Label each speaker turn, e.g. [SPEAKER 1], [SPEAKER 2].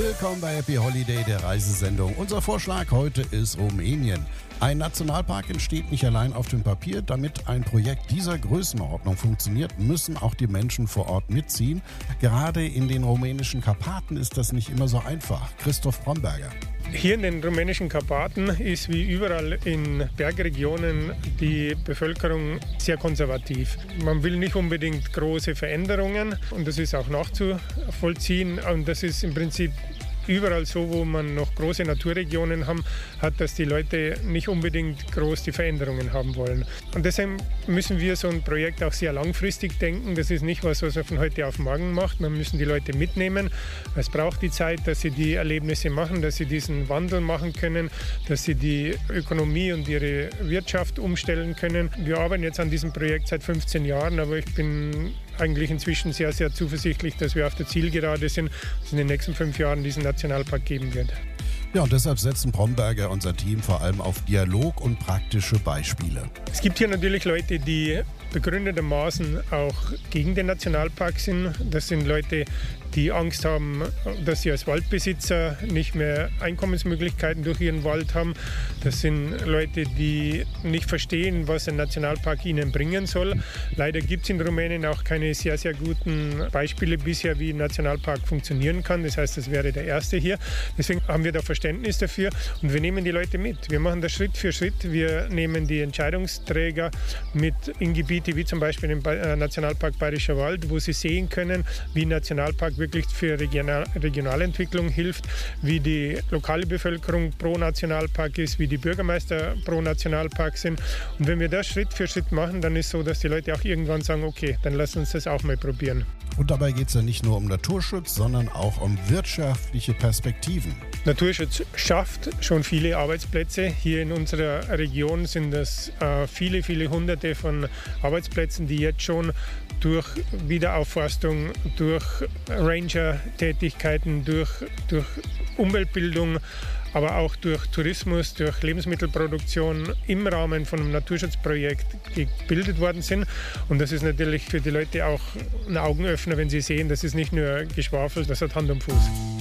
[SPEAKER 1] Willkommen bei Happy Holiday, der Reisesendung. Unser Vorschlag heute ist Rumänien. Ein Nationalpark entsteht nicht allein auf dem Papier. Damit ein Projekt dieser Größenordnung funktioniert, müssen auch die Menschen vor Ort mitziehen. Gerade in den rumänischen Karpaten ist das nicht immer so einfach. Christoph Bromberger.
[SPEAKER 2] Hier in den rumänischen Karpaten ist wie überall in Bergregionen die Bevölkerung sehr konservativ. Man will nicht unbedingt große Veränderungen und das ist auch nachzuvollziehen. Und das ist im Prinzip überall so, wo man noch große Naturregionen hat, dass die Leute nicht unbedingt groß die Veränderungen haben wollen. Und deshalb müssen wir so ein Projekt auch sehr langfristig denken. Das ist nicht was man von heute auf morgen macht. Man müssen die Leute mitnehmen. Es braucht die Zeit, dass sie die Erlebnisse machen, dass sie diesen Wandel machen können, dass sie die Ökonomie und ihre Wirtschaft umstellen können. Wir arbeiten jetzt an diesem Projekt seit 15 Jahren, aber ich bin eigentlich inzwischen sehr, sehr zuversichtlich, dass wir auf der Zielgerade sind, dass es in den nächsten 5 Jahren diesen Nationalpark geben wird.
[SPEAKER 1] Ja, und deshalb setzen Bromberger unser Team vor allem auf Dialog und praktische Beispiele.
[SPEAKER 2] Es gibt hier natürlich Leute, die begründetermaßen auch gegen den Nationalpark sind. Das sind Leute, die Angst haben, dass sie als Waldbesitzer nicht mehr Einkommensmöglichkeiten durch ihren Wald haben. Das sind Leute, die nicht verstehen, was ein Nationalpark ihnen bringen soll. Leider gibt es in Rumänien auch keine sehr, sehr guten Beispiele bisher, wie ein Nationalpark funktionieren kann. Das heißt, das wäre der erste hier. Deswegen haben wir da Verständnis dafür und wir nehmen die Leute mit. Wir machen das Schritt für Schritt. Wir nehmen die Entscheidungsträger mit in Gebiete wie zum Beispiel im Nationalpark Bayerischer Wald, wo sie sehen können, wie ein Nationalpark wirklich für Regionalentwicklung hilft, wie die lokale Bevölkerung pro Nationalpark ist, wie die Bürgermeister pro Nationalpark sind. Und wenn wir das Schritt für Schritt machen, dann ist es so, dass die Leute auch irgendwann sagen, okay, dann lass uns das auch mal probieren.
[SPEAKER 1] Und dabei geht es ja nicht nur um Naturschutz, sondern auch um wirtschaftliche Perspektiven.
[SPEAKER 2] Naturschutz schafft schon viele Arbeitsplätze. Hier in unserer Region sind das viele, viele Hunderte von Arbeitsplätzen, die jetzt schon durch Wiederaufforstung, durch Ranger-Tätigkeiten, durch Umweltbildung, aber auch durch Tourismus, durch Lebensmittelproduktion im Rahmen von einem Naturschutzprojekt gebildet worden sind. Und das ist natürlich für die Leute auch ein Augenöffner, wenn sie sehen, das ist nicht nur Geschwafel, das hat Hand und Fuß.